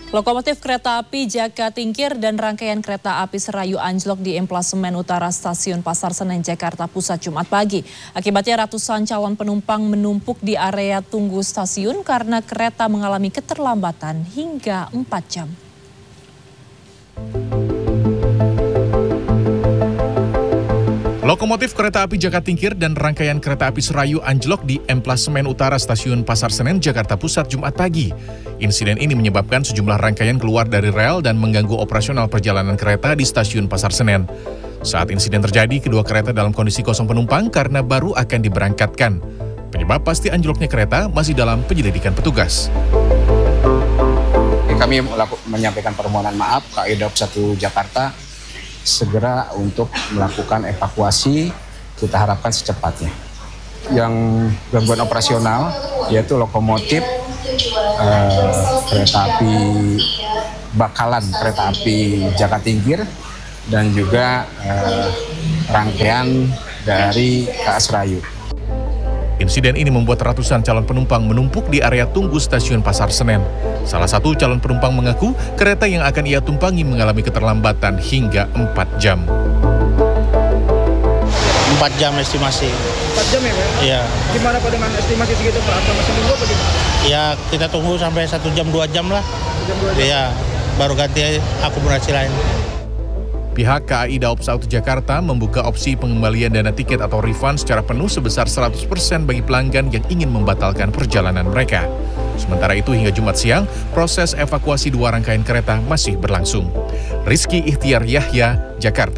Lokomotif kereta api Jakatingkir dan rangkaian kereta api Serayu anjlok di emplasemen utara Stasiun Pasar Senen, Jakarta Pusat Jumat pagi. Akibatnya ratusan calon penumpang menumpuk di area tunggu stasiun karena kereta mengalami keterlambatan hingga 4 jam. Lokomotif kereta api Jakatingkir dan rangkaian kereta api Serayu anjlok di emplasemen utara Stasiun Pasar Senen, Jakarta Pusat Jumat pagi. Insiden ini menyebabkan sejumlah rangkaian keluar dari rel dan mengganggu operasional perjalanan kereta di Stasiun Pasar Senen. Saat insiden terjadi, kedua kereta dalam kondisi kosong penumpang karena baru akan diberangkatkan. Penyebab pasti anjloknya kereta masih dalam penyelidikan petugas. Kami menyampaikan permohonan maaf ke Daob 1 Jakarta segera untuk melakukan evakuasi, kita harapkan secepatnya. Yang gangguan operasional yaitu lokomotif kereta api Bakalan, kereta api Jakatingkir, dan juga rangkaian dari KA Serayu. Insiden ini membuat ratusan calon penumpang menumpuk di area tunggu Stasiun Pasar Senen. Salah satu calon penumpang mengaku kereta yang akan ia tumpangi mengalami keterlambatan hingga 4 jam. 4 jam estimasi. 4 jam ya, Pak? Iya. Gimana Pak dengan estimasi segitu, Pak? Atau masih nunggu apa gimana? Ya, kita tunggu sampai 1 jam 2 jam lah. 1 jam 2 jam? Iya, baru ganti akomodasi lain. Pihak KAI Daob 1 Jakarta membuka opsi pengembalian dana tiket atau refund secara penuh sebesar 100% bagi pelanggan yang ingin membatalkan perjalanan mereka. Sementara itu hingga Jumat siang, proses evakuasi 2 rangkaian kereta masih berlangsung. Rizky Ihtiar Yahya, Jakarta.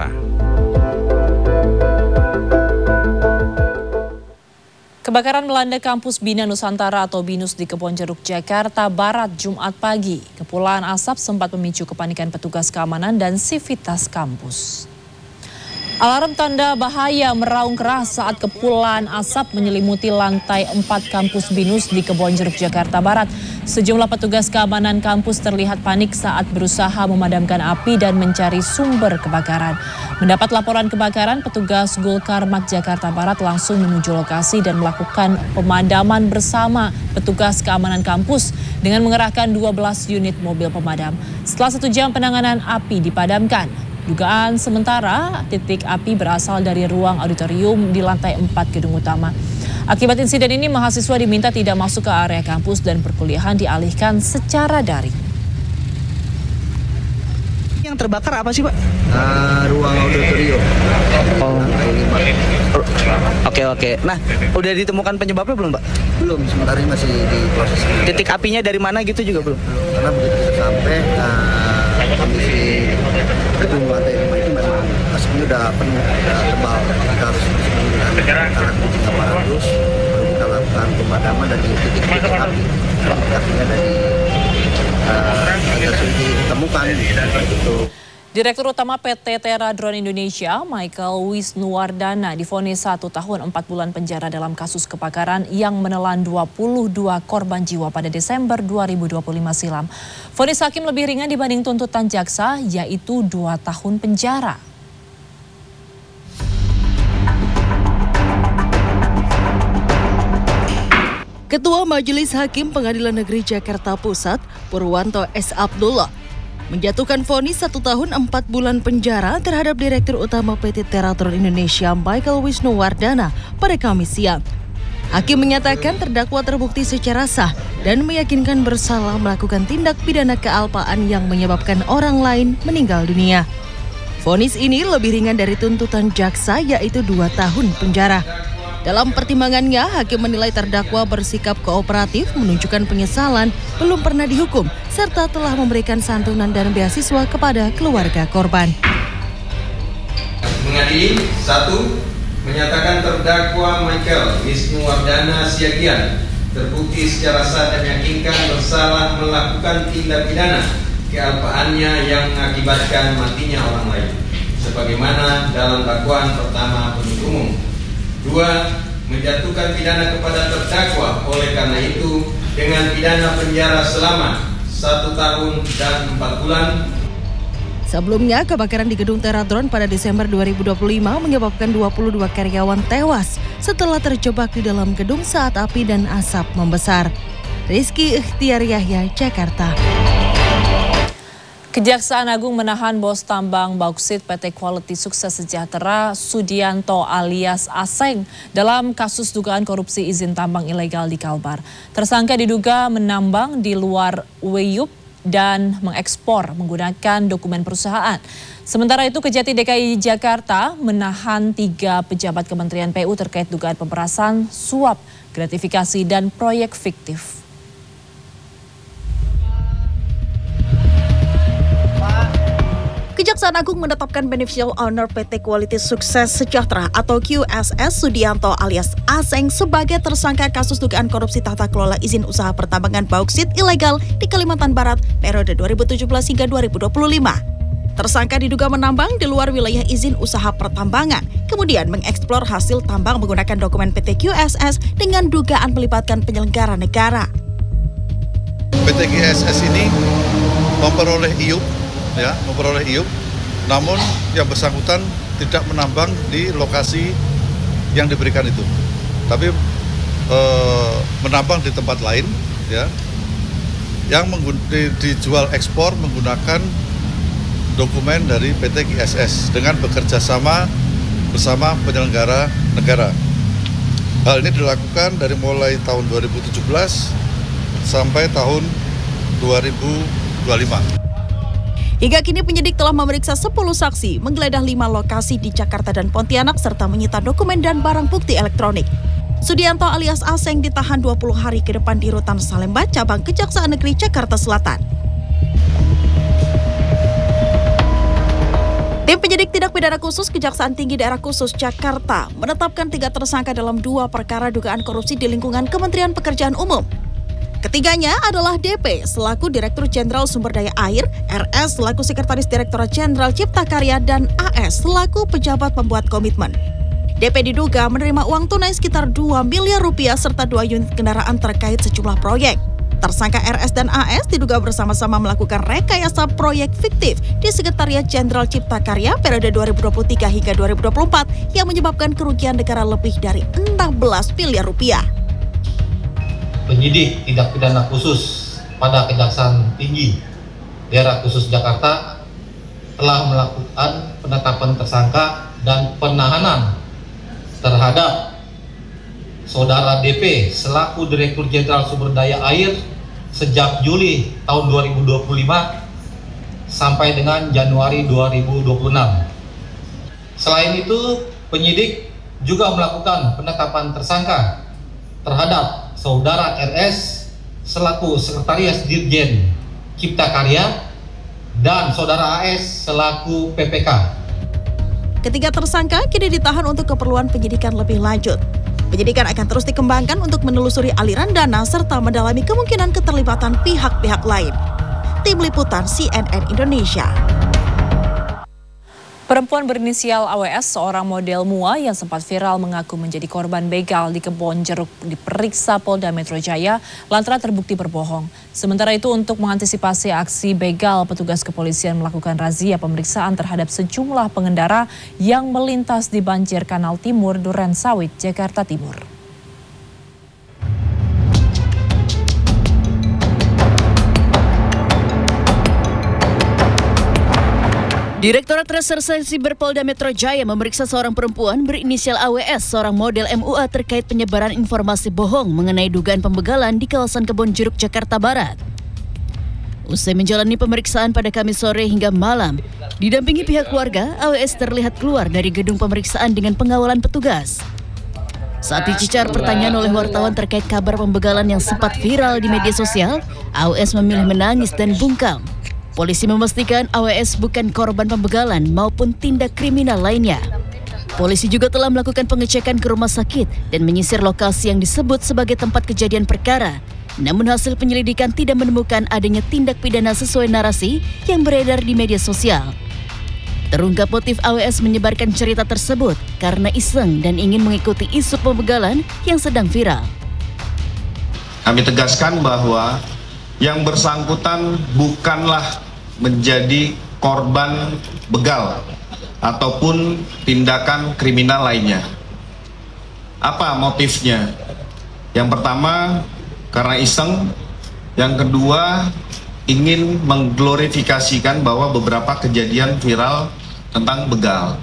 Kebakaran melanda kampus Bina Nusantara atau BINUS di Kebonjeruk, Jakarta Barat Jumat pagi. Kepulan asap sempat memicu kepanikan petugas keamanan dan sivitas kampus. Alarm tanda bahaya meraung keras saat kepulan asap menyelimuti lantai 4 kampus BINUS di Kebonjeruk, Jakarta Barat. Sejumlah petugas keamanan kampus terlihat panik saat berusaha memadamkan api dan mencari sumber kebakaran. Mendapat laporan kebakaran, petugas Gulkarmat Jakarta Barat langsung menuju lokasi dan melakukan pemadaman bersama petugas keamanan kampus dengan mengerahkan 12 unit mobil pemadam. Setelah 1 jam penanganan api dipadamkan. Dugaan sementara titik api berasal dari ruang auditorium di lantai 4 gedung utama. Akibat insiden ini, mahasiswa diminta tidak masuk ke area kampus dan perkuliahan dialihkan secara daring. Yang terbakar apa sih, Pak? Ruang auditorium. Oke. Nah, udah ditemukan penyebabnya belum, Pak? Belum, sementara ini masih diproses. Titik apinya dari mana gitu juga belum? Karena begitu kita sampai, kondisi gedung lantai 5 itu memang asapnya udah penuh, udah tebal. Kita harus menggunakan alat uji aparatus, baru kita lakukan pemadaman dan titik api. Artinya dari hasil ditemukan itu. Direktur Utama PT Teradron Indonesia, Michael Wisnuwardana, divonis 1 tahun 4 bulan penjara dalam kasus kebakaran yang menelan 22 korban jiwa pada Desember 2025 silam. Vonis hakim lebih ringan dibanding tuntutan jaksa, yaitu 2 tahun penjara. Ketua Majelis Hakim Pengadilan Negeri Jakarta Pusat, Purwanto S. Abdullah, menjatuhkan vonis 1 tahun 4 bulan penjara terhadap Direktur Utama PT Teradron Indonesia Michael Wisnuwardana pada Kamis siang. Hakim menyatakan terdakwa terbukti secara sah dan meyakinkan bersalah melakukan tindak pidana kealpaan yang menyebabkan orang lain meninggal dunia. Vonis ini lebih ringan dari tuntutan jaksa, yaitu 2 tahun penjara. Dalam pertimbangannya, hakim menilai terdakwa bersikap kooperatif, menunjukkan penyesalan, belum pernah dihukum, serta telah memberikan santunan dan beasiswa kepada keluarga korban. Mengadili 1. Menyatakan terdakwa Michael Wisnuwardana Siagian terbukti secara sah dan meyakinkan bersalah melakukan tindak pidana kealpaannya yang mengakibatkan matinya orang lain, sebagaimana dalam dakwaan pertama penuntut umum. 2. Menjatuhkan pidana kepada terdakwa oleh karena itu dengan pidana penjara selama 1 tahun dan 4 bulan. Sebelumnya, kebakaran di gedung Teradron pada Desember 2025 menyebabkan 22 karyawan tewas setelah terjebak di dalam gedung saat api dan asap membesar. Rizky Ihtiar Yahya, Jakarta. Kejaksaan Agung menahan bos tambang bauksit PT Quality Sukses Sejahtera Sudianto alias Aseng dalam kasus dugaan korupsi izin tambang ilegal di Kalbar. Tersangka diduga menambang di luar WIUP dan mengekspor menggunakan dokumen perusahaan. Sementara itu Kejati DKI Jakarta menahan 3 pejabat Kementerian PU terkait dugaan pemerasan, suap, gratifikasi dan proyek fiktif. Kejaksaan Agung menetapkan beneficial owner PT Quality Sukses Sejahtera atau QSS Sudianto alias Aseng sebagai tersangka kasus dugaan korupsi tata kelola izin usaha pertambangan bauksit ilegal di Kalimantan Barat periode 2017 hingga 2025. Tersangka diduga menambang di luar wilayah izin usaha pertambangan, kemudian mengeksplor hasil tambang menggunakan dokumen PT QSS dengan dugaan melibatkan penyelenggara negara. PT QSS ini memperoleh IUP, namun yang bersangkutan tidak menambang di lokasi yang diberikan itu, tapi menambang di tempat lain, yang dijual ekspor menggunakan dokumen dari PT QSS dengan bekerja sama bersama penyelenggara negara. Hal ini dilakukan dari mulai tahun 2017 sampai tahun 2025. Hingga kini penyidik telah memeriksa 10 saksi, menggeledah 5 lokasi di Jakarta dan Pontianak, serta menyita dokumen dan barang bukti elektronik. Sudianto alias Aseng ditahan 20 hari ke depan di Rutan Salemba, Cabang Kejaksaan Negeri Jakarta Selatan. Tim penyidik tindak pidana khusus Kejaksaan Tinggi Daerah Khusus Jakarta menetapkan 3 tersangka dalam 2 perkara dugaan korupsi di lingkungan Kementerian Pekerjaan Umum. Ketiganya adalah DP selaku Direktur Jenderal Sumber Daya Air, RS selaku Sekretaris Direktorat Jenderal Cipta Karya, dan AS selaku pejabat pembuat komitmen. DP diduga menerima uang tunai sekitar 2 miliar rupiah serta 2 unit kendaraan terkait sejumlah proyek. Tersangka RS dan AS diduga bersama-sama melakukan rekayasa proyek fiktif di Sekretariat Jenderal Cipta Karya periode 2023 hingga 2024 yang menyebabkan kerugian negara lebih dari 16 miliar rupiah. Penyidik tindak pidana khusus pada Kejaksaan Tinggi Daerah Khusus Jakarta telah melakukan penetapan tersangka dan penahanan terhadap Saudara DP selaku Direktur Jenderal Sumber Daya Air sejak Juli tahun 2025 sampai dengan Januari 2026. Selain itu, penyidik juga melakukan penetapan tersangka terhadap Saudara RS selaku Sekretaris Dirjen Cipta Karya dan Saudara AS selaku PPK. Ketiga tersangka kini ditahan untuk keperluan penyidikan lebih lanjut. Penyidikan akan terus dikembangkan untuk menelusuri aliran dana serta mendalami kemungkinan keterlibatan pihak-pihak lain. Tim Liputan CNN Indonesia. Perempuan berinisial AWS, seorang model MUA yang sempat viral mengaku menjadi korban begal di Kebonjeruk diperiksa Polda Metro Jaya lantaran terbukti berbohong. Sementara itu untuk mengantisipasi aksi begal, petugas kepolisian melakukan razia pemeriksaan terhadap sejumlah pengendara yang melintas di Banjir Kanal Timur, Duren Sawit, Jakarta Timur. Direktorat Reserse Siber Polda Metro Jaya memeriksa seorang perempuan berinisial AWS, seorang model MUA terkait penyebaran informasi bohong mengenai dugaan pembegalan di kawasan Kebonjeruk, Jakarta Barat. Usai menjalani pemeriksaan pada Kamis sore hingga malam, didampingi pihak keluarga, AWS terlihat keluar dari gedung pemeriksaan dengan pengawalan petugas. Saat dicecar pertanyaan oleh wartawan terkait kabar pembegalan yang sempat viral di media sosial, AWS memilih menangis dan bungkam. Polisi memastikan AWS bukan korban pembegalan maupun tindak kriminal lainnya. Polisi juga telah melakukan pengecekan ke rumah sakit dan menyisir lokasi yang disebut sebagai tempat kejadian perkara. Namun hasil penyelidikan tidak menemukan adanya tindak pidana sesuai narasi yang beredar di media sosial. Terungkap motif AWS menyebarkan cerita tersebut karena iseng dan ingin mengikuti isu pembegalan yang sedang viral. Kami tegaskan bahwa yang bersangkutan bukanlah menjadi korban begal ataupun tindakan kriminal lainnya. Apa motifnya? Yang pertama, karena iseng. Yang kedua, ingin mengglorifikasikan bahwa beberapa kejadian viral tentang begal.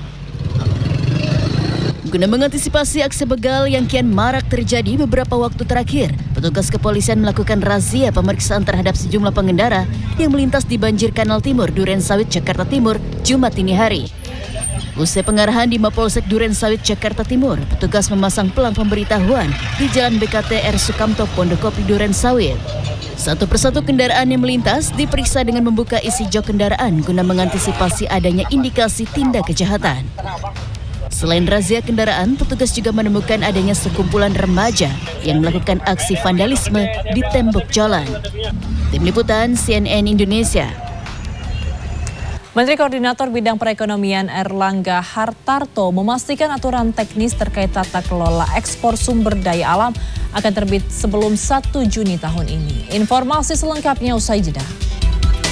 Guna mengantisipasi aksi begal yang kian marak terjadi beberapa waktu terakhir, petugas kepolisian melakukan razia pemeriksaan terhadap sejumlah pengendara yang melintas di banjir Kanal Timur, Durensawit, Jakarta Timur, Jumat dini hari. Usai pengarahan di Mapolsek Durensawit, Jakarta Timur, petugas memasang pelang pemberitahuan di Jalan BKT R. Sukamto, Pondokopi, Durensawit. Satu persatu kendaraan yang melintas diperiksa dengan membuka isi jok kendaraan guna mengantisipasi adanya indikasi tindak kejahatan. Selain razia kendaraan, petugas juga menemukan adanya sekumpulan remaja yang melakukan aksi vandalisme di tembok jalan. Tim Liputan CNN Indonesia. Menteri Koordinator Bidang Perekonomian Erlangga Hartarto memastikan aturan teknis terkait tata kelola ekspor sumber daya alam akan terbit sebelum 1 Juni tahun ini. Informasi selengkapnya usai jeda.